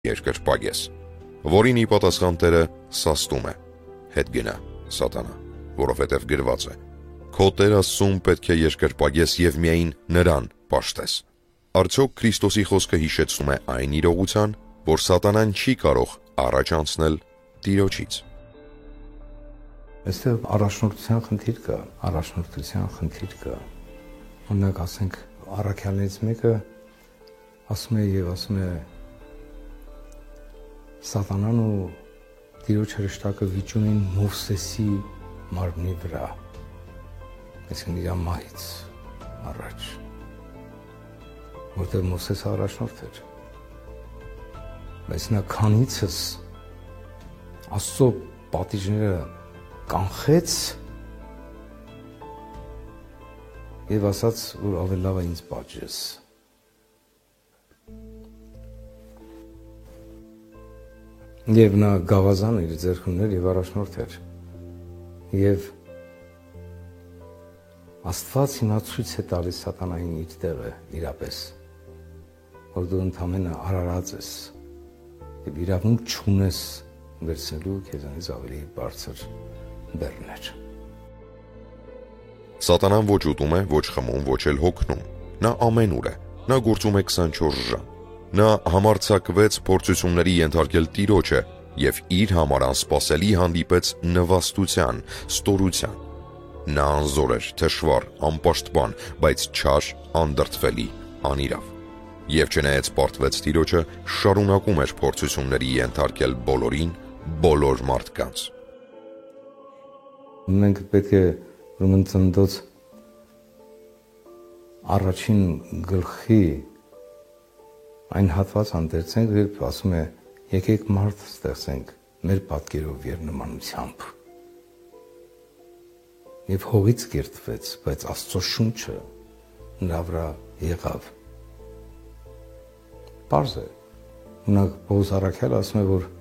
երկրպագես, որին ի պատասխան Տերը սաստում է, հետ գնա, սատանա, որովհետև գրված է. քո Տեր Աստծուն պետք է երկրպագես և միայն նրան պաշտես։ Արդյոք Քրիստոսի խոսքը հիշեցնում է այն իրողության, որ սատանան չի կարող առաջ անցնել Տիրոջից։ Այստեղ առաջնորդության խնդիր կա։ Օրինակ ասենք առաքյալներից մեկը ասում է սատանան ու Տիրոջ հրեշտակը վիճում են Մովսեսի մարմնի վրա, այսինքն իր մահից առաջ, որտեղ Մովսեսը առաջնորդ էր, բայց նա քանիցս Աստծո պատիժները կանխեց և ասաց, որ ավելի լավ է ինձ պատժես։ Եվ նա գավազան իր ձեռքում ուներ և առաջնորդ էր։ Եվ Աստված հիմա ցույց է տալիս սատանային իր տեղը իրապես, որ դու ընդամենը արարած ես և իրավունք չունես վերցնելու քեզանից ավելի բարձր բեռներ։ Սատանան ոչ ուտում է, ոչ խմում, ոչ էլ հոգնում։ Նա ամենուր է, նա գործում է 24 ժամ։ Նա համարձակվեց փորձությունների ենթարկել Տիրոջը և իր համար անսպասելի հանդիպեց նվաստության, ստորության։ Նա անզոր էր, թշվառ, անպաշտպան, բայց չար, անդրդվելի, անիրավ։ Եվ չնայած պարտվեց Տիրոջը, շարունակում էր փորձությունների ենթարկել բոլորին, բոլոր մարդկանց։ Մենք պետք է ուրեմն Ծննդոց առաջին գլխի այն հատված հանդերձենք, երբ ասում է եկեք մարդ ստեղծենք մեր պատկերով և նմանությամբ։ Եվ հողից կերտվեց, բայց Աստծո շունչը նրա վրա եղավ։ Պարզ է, օրինակ Պողոս առաքյալը ասում է, որ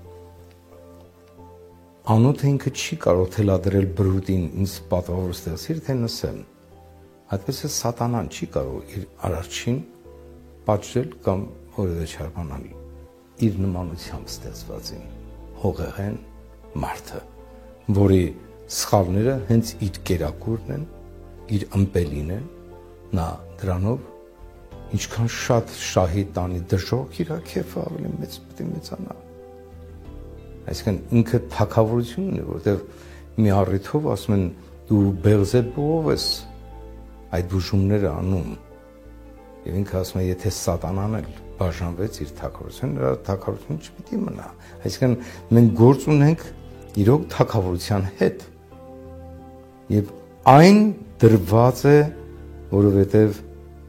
անոթը ինքը չի կարող թելադրել բրուտին ինձ պատվավոր ստեղծիր, թե նսեմ։ Այդպես է սատանան չի կարող իր արարչին պատժել կամ որևէ չար բան անել իր նմանությամբ ստեղծվածին, հողեղեն մարդը, որի սխալները հենց իր կերակուրն են, իր ըմպելին են, նա դրանով ինչքան շատ շահի տանի դժոխք իր քեֆը ավելի մեծ պետք է մեծանա։ Այսինքն ինքը թագավորություն ունի, որտեղ մի առիթով ասում են դու Բեղզեբուով ես այդ բուժումները անում։ Եվ ինքը ասում է, եթե սատանան էլ բաժանվեց իր թագավորությունը, նրա թագավորությունը չպիտի մնա։ Այսինքն մենք գործ ունենք իրոք թագավորության հետ։ Եվ այն դրված է, որովհետև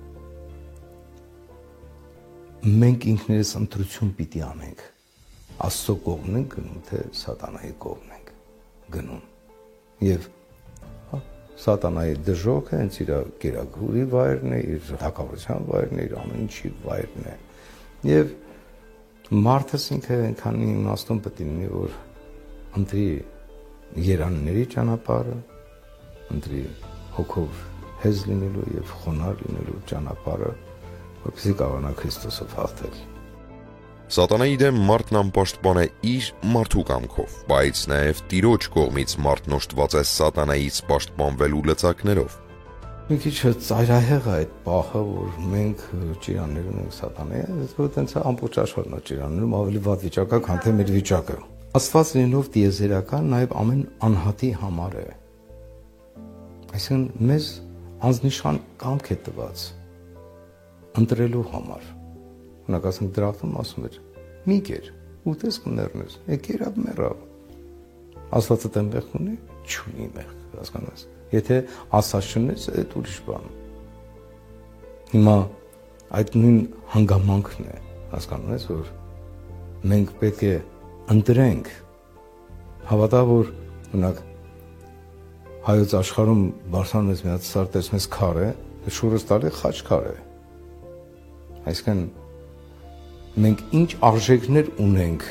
մենք ինքներս ընտրություն պիտի անենք։ Աստծո կողմն ենք գնում, թե սատանայի կողմն ենք գնում։ Եվ սատանայի դժոխքը հենց իր կերակուրի վայրն է, իր թագավորության վայրն է, իր ամեն ինչի վայրն է։ Եվ մարդս ինքը այնքան իմաստուն պետք է լինի, որ ընտրի երանների ճանապարհը, ընտրի հոգով հեզ լինելու և խոնարհ լինելու ճանապարհը, որպեսզի կարողանա Քրիստոսով հաղթել։ Սատանայի դեմ մարդն անպաշտպան է իր մարդու կամքով, բայց նաև Տիրոջ կողմից մարդն օժտված է սատանայից պաշտպանվելու լծակներով։ Մի քիչ ծայրահեղ է այդ պահը, որ մենք ճիրաններ ունենք սատանայի, որ տենց ամբողջ աշխարհն է ճիրաններում ավելի վատ վիճակը, քան թե մեր վիճակը։ Աստված լինելով տիեզերական նաև ամեն անհատի համար է։ Այսինքն մեզ անznիշան կամք է տված ընտրելու համար։ Օրինակ ասենք դրախտում ասում էր մի կեր, ուտես կներնես, եկերավ մեռավ։ Աստվածը տեն մեղք ունի, չունի մեղք, հասկանաս։ Եթե ասած չունես, այդ ուրիշ բան։ Հիմա այդ նույն հանգամանքն է, հասկանում ես, որ մենք պետք է ընտրենք, հավատա, որ օրինակ հայոց աշխարհում բարձրանում ես մի հատ սար տեսնես քար է, շուրս տալի խաչքար է։ Այսինքն մենք ինչ արժեքներ ունենք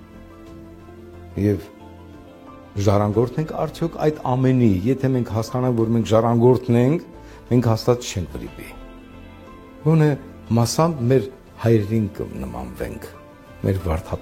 եւ ժառանգորդն ենք արդյոք այդ ամենի, եթե մենք հասկանանք, որ մենք ժառանգորդն ենք, մենք հաստատ չենք վրիպի։ Գոնե մասամբ մեր հայրերին կնմանվենք, մեր վարդապետը